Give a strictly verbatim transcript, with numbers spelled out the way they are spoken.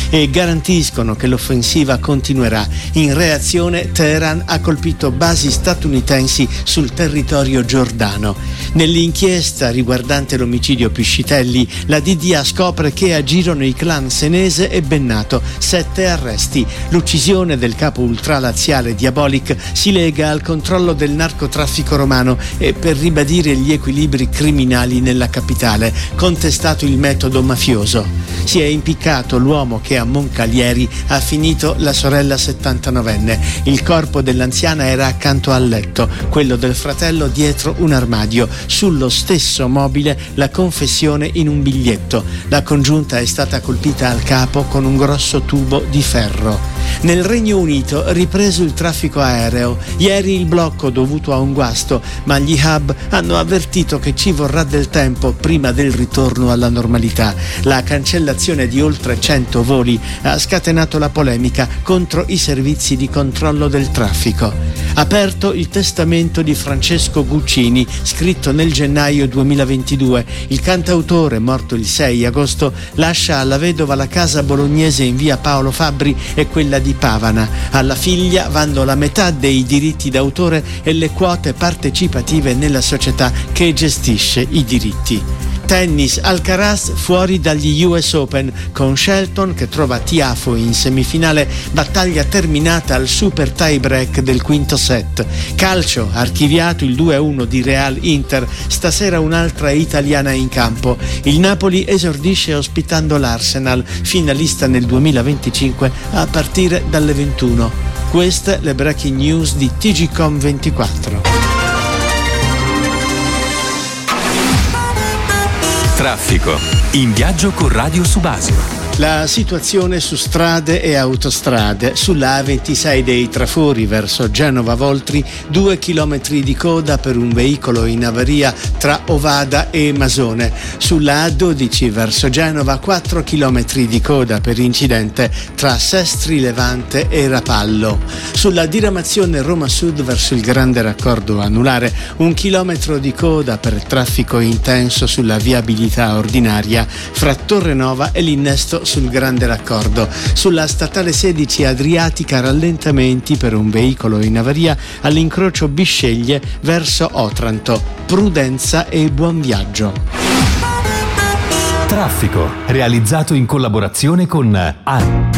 e garantiscono che l'offensiva continuerà. In reazione, Teheran ha colpito basi statunitensi sul territorio giordano. Nell'inchiesta riguardante l'omicidio Piscitelli, la D D A scopre che agirono i clan Senese e Bennato, sette arresti. L'uccisione del capo ultralaziale Diabolik si lega al controllo del narcotraffico romano e per ribadire gli equilibri criminali nella capitale, contestato il metodo mafioso. Si è impiccato l'uomo che a Moncalieri ha finito la sorella settantanovenne. Il corpo dell'anziana era accanto al letto, quello del fratello dietro un armadio. Sullo stesso mobile la confessione in un biglietto. La congiunta è stata colpita al capo con un grosso tubo di ferro. Nel Regno Unito ripreso il traffico aereo. Ieri il blocco dovuto a un guasto, ma gli hub hanno avvertito che ci vorrà del tempo prima del ritorno alla normalità. La cancellazione di oltre cento voli ha scatenato la polemica contro i servizi di controllo del traffico. Aperto il testamento di Francesco Guccini, scritto nel gennaio duemilaventidue. Il cantautore, morto il sei agosto, lascia alla vedova la casa bolognese in via Paolo Fabbri e quella di Pavana. Alla figlia vanno la metà dei diritti d'autore e le quote partecipative nella società che gestisce i diritti. Tennis, Alcaraz fuori dagli U S Open con Shelton che trova Tiafoe in semifinale, battaglia terminata al super tie break del quinto set. Calcio, archiviato il due a uno di Real Inter, stasera un'altra italiana in campo. Il Napoli esordisce ospitando l'Arsenal, finalista nel duemilaventicinque a partire dalle ventuno. Queste le breaking news di T G Com ventiquattro. Traffico. In viaggio con Radio Subasio. La situazione su strade e autostrade. Sulla A ventisei dei Trafori verso Genova Voltri, due chilometri di coda per un veicolo in avaria tra Ovada e Masone. Sulla A dodici verso Genova, quattro chilometri di coda per incidente tra Sestri Levante e Rapallo. Sulla diramazione Roma Sud verso il Grande Raccordo Anulare, un chilometro di coda per traffico intenso sulla viabilità ordinaria fra Torrenova e l'innesto sul Grande Raccordo. Sulla statale sedici Adriatica, rallentamenti per un veicolo in avaria all'incrocio Bisceglie verso Otranto. Prudenza e buon viaggio. Traffico, realizzato in collaborazione con A.